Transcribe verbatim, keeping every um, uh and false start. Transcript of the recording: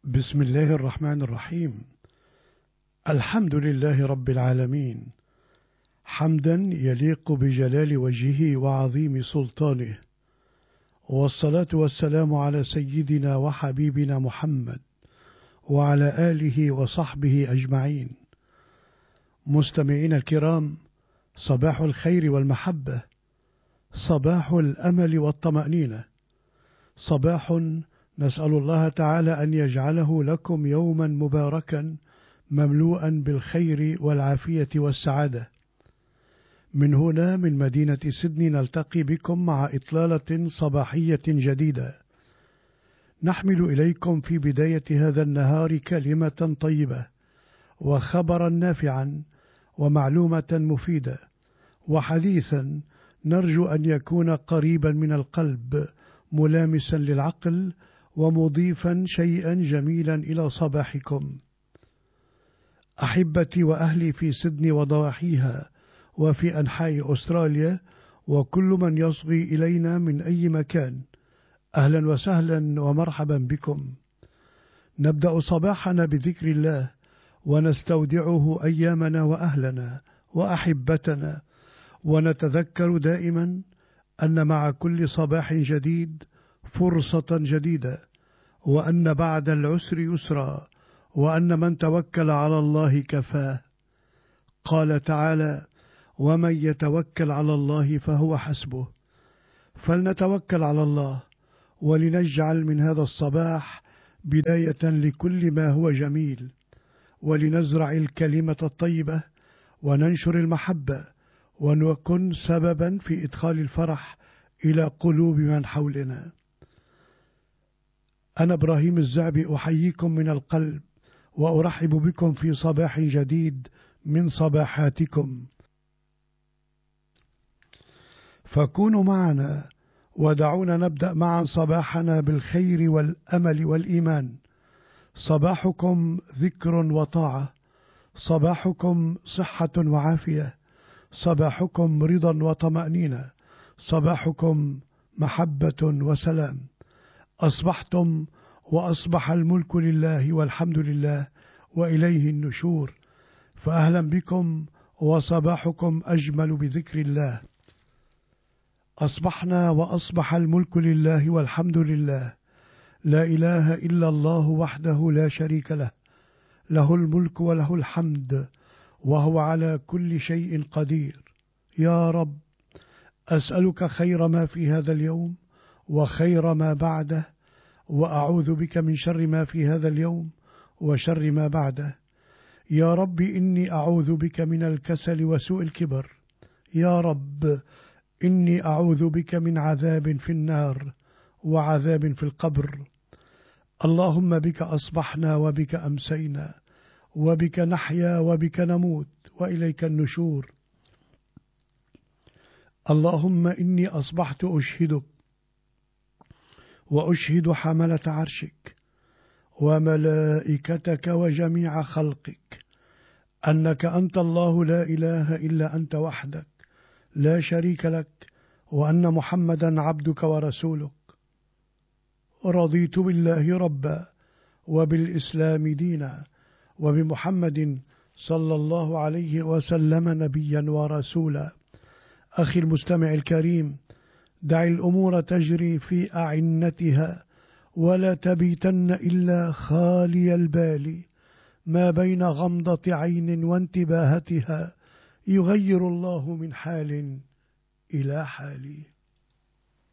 بسم الله الرحمن الرحيم. الحمد لله رب العالمين، حمدا يليق بجلال وجهه وعظيم سلطانه، والصلاة والسلام على سيدنا وحبيبنا محمد وعلى آله وصحبه أجمعين. مستمعين الكرام، صباح الخير والمحبة، صباح الأمل والطمأنينة، صباح نسأل الله تعالى أن يجعله لكم يوما مباركا مملوءا بالخير والعافية والسعادة. من هنا من مدينة سيدني نلتقي بكم مع إطلالة صباحية جديدة، نحمل إليكم في بداية هذا النهار كلمة طيبة وخبرا نافعا ومعلومة مفيدة وحديثا نرجو أن يكون قريبا من القلب، ملامسا للعقل ومضيفا شيئا جميلا إلى صباحكم. أحبتي وأهلي في سيدني وضواحيها وفي أنحاء أستراليا وكل من يصغي إلينا من أي مكان، أهلا وسهلا ومرحبا بكم. نبدأ صباحنا بذكر الله ونستودعه أيامنا وأهلنا وأحبتنا، ونتذكر دائما أن مع كل صباح جديد فرصة جديدة، وأن بعد العسر يسرا، وأن من توكل على الله كفاه. قال تعالى: ومن يتوكل على الله فهو حسبه. فلنتوكل على الله، ولنجعل من هذا الصباح بداية لكل ما هو جميل، ولنزرع الكلمة الطيبة وننشر المحبة، ونكن سببا في إدخال الفرح إلى قلوب من حولنا. أنا إبراهيم الزعبي أحييكم من القلب وأرحب بكم في صباح جديد من صباحاتكم. فكونوا معنا ودعونا نبدأ معا صباحنا بالخير والأمل والإيمان. صباحكم ذكر وطاعة، صباحكم صحة وعافية، صباحكم رضا وطمأنينة، صباحكم محبة وسلام. أصبحتم وأصبح الملك لله والحمد لله وإليه النشور، فأهلا بكم وصباحكم أجمل بذكر الله. أصبحنا وأصبح الملك لله والحمد لله، لا إله إلا الله وحده لا شريك له، له الملك وله الحمد وهو على كل شيء قدير. يا رب، أسألك خير ما في هذا اليوم وخير ما بعده، وأعوذ بك من شر ما في هذا اليوم وشر ما بعده. يا رب، إني أعوذ بك من الكسل وسوء الكبر. يا رب، إني أعوذ بك من عذاب في النار وعذاب في القبر. اللهم بك أصبحنا وبك أمسينا وبك نحيا وبك نموت وإليك النشور. اللهم إني أصبحت أشهدك وأشهد حملة عرشك وملائكتك وجميع خلقك أنك أنت الله لا إله إلا أنت وحدك لا شريك لك، وأن محمدا عبدك ورسولك. رضيت بالله ربا وبالإسلام دينا وبمحمد صلى الله عليه وسلم نبيا ورسولا. أخي المستمع الكريم، دع الأمور تجري في أعنتها، ولا تبيتن إلا خالي البال. ما بين غمضة عين وانتباهتها يغير الله من حال إلى حال.